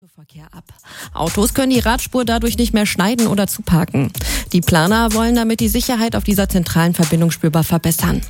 Verkehr ab. Autos können die Radspur dadurch nicht mehr schneiden oder zuparken. Die Planer wollen damit die Sicherheit auf dieser zentralen Verbindung spürbar verbessern.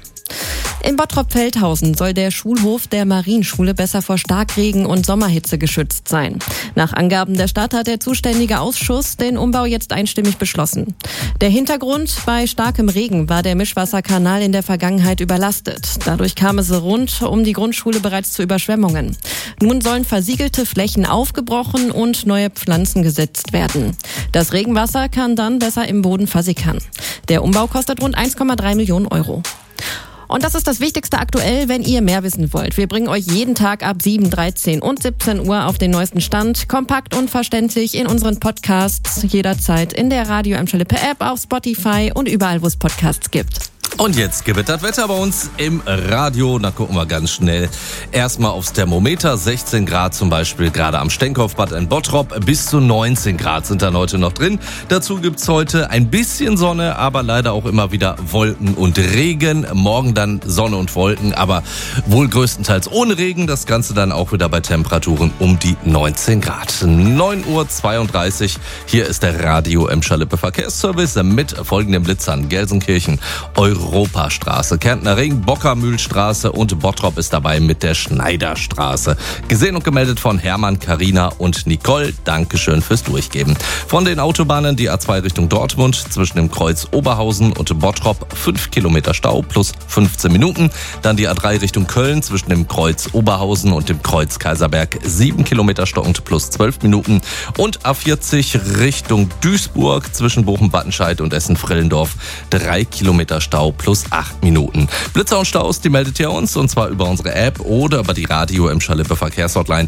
In Bottrop-Feldhausen soll der Schulhof der Marienschule besser vor Starkregen und Sommerhitze geschützt sein. Nach Angaben der Stadt hat der zuständige Ausschuss den Umbau jetzt einstimmig beschlossen. Der Hintergrund: bei starkem Regen war der Mischwasserkanal in der Vergangenheit überlastet. Dadurch kam es rund um die Grundschule bereits zu Überschwemmungen. Nun sollen versiegelte Flächen aufgebrochen und neue Pflanzen gesetzt werden. Das Regenwasser kann dann besser im Boden versickern. Der Umbau kostet rund 1,3 Millionen Euro. Und das ist das Wichtigste aktuell, wenn ihr mehr wissen wollt. Wir bringen euch jeden Tag ab 7, 13 und 17 Uhr auf den neuesten Stand. Kompakt und verständlich in unseren Podcasts. Jederzeit in der Radio Emscher-Lippe App, auf Spotify und überall, wo es Podcasts gibt. Und jetzt gewittert Wetter bei uns im Radio. Da gucken wir ganz schnell erstmal aufs Thermometer. 16 Grad zum Beispiel gerade am Stenkopfbad in Bottrop. Bis zu 19 Grad sind dann heute noch drin. Dazu gibt's heute ein bisschen Sonne, aber leider auch immer wieder Wolken und Regen. Morgen dann Sonne und Wolken, aber wohl größtenteils ohne Regen. Das Ganze dann auch wieder bei Temperaturen um die 19 Grad. 9:32 Uhr. Hier ist der Radio Emscher-Lippe Verkehrsservice mit folgenden Blitzern: Gelsenkirchen, Europastraße, Kärntner Ring, Bockermühlstraße und Bottrop ist dabei mit der Schneiderstraße. Gesehen und gemeldet von Hermann, Carina und Nicole. Dankeschön fürs Durchgeben. Von den Autobahnen die A2 Richtung Dortmund zwischen dem Kreuz Oberhausen und Bottrop 5 Kilometer Stau plus 15 Minuten. Dann die A3 Richtung Köln zwischen dem Kreuz Oberhausen und dem Kreuz Kaiserberg 7 Kilometer stockend plus 12 Minuten. Und A40 Richtung Duisburg zwischen Bochum-Battenscheid und Essen-Frillendorf 3 Kilometer Stau plus 8 Minuten. Blitzer und Staus, die meldet ihr uns, und zwar über unsere App oder über die Radio Emscher-Lippe Verkehrshotline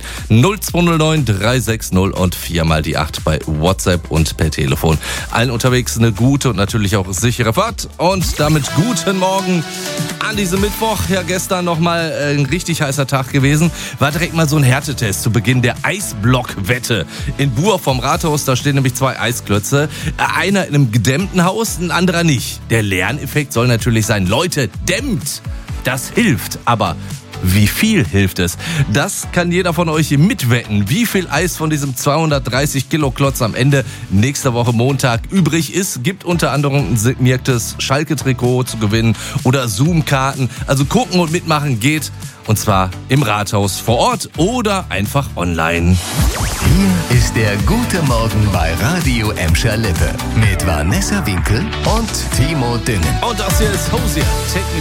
0209 360 und 4 mal die 8 bei WhatsApp und per Telefon. Allen unterwegs eine gute und natürlich auch sichere Fahrt und damit guten Morgen an diesem Mittwoch. Ja, gestern nochmal ein richtig heißer Tag gewesen. War direkt mal so ein Härtetest zu Beginn der Eisblock-Wette in Buhr vom Rathaus. Da stehen nämlich 2 Eisklötze. Einer in einem gedämmten Haus, ein anderer nicht. Der Lerneffekt soll natürlich sein: Leute, dämmt! Das hilft, aber wie viel hilft es? Das kann jeder von euch mitwetten. Wie viel Eis von diesem 230 Kilo Klotz am Ende nächste Woche Montag übrig ist. Gibt unter anderem ein signiertes Schalke-Trikot zu gewinnen oder Zoom-Karten. Also gucken und mitmachen geht. Und zwar im Rathaus vor Ort oder einfach online. Hier ist der Gute Morgen bei Radio Emscher-Lippe mit Vanessa Winkel und Timo Düngen. Und das hier ist Hosier, Take Me